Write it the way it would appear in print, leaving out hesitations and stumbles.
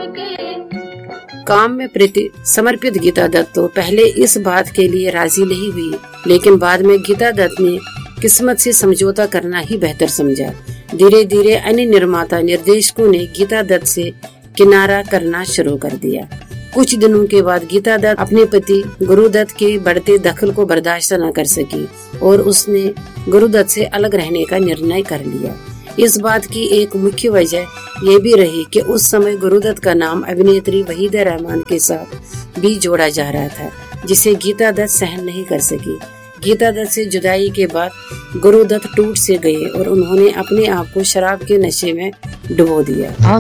काम में प्रति समर्पित गीता दत्त तो पहले इस बात के लिए राजी नहीं हुई, लेकिन बाद में गीता दत्त ने किस्मत से समझौता करना ही बेहतर समझा। धीरे धीरे अन्य निर्माता निर्देशकों ने गीता दत्त से किनारा करना शुरू कर दिया। कुछ दिनों के बाद गीता दत्त अपने पति गुरुदत्त के बढ़ते दखल को बर्दाश्त न कर सकी और उसने गुरुदत्त से अलग रहने का निर्णय कर लिया। इस बात की एक मुख्य वजह ये भी रही कि उस समय गुरुदत्त का नाम अभिनेत्री वहीदा रहमान के साथ भी जोड़ा जा रहा था, जिसे गीता दत्त सहन नहीं कर सकी। गीता दत्त से जुदाई के बाद गुरुदत्त टूट से गए और उन्होंने अपने आप को शराब के नशे में डुबो दिया।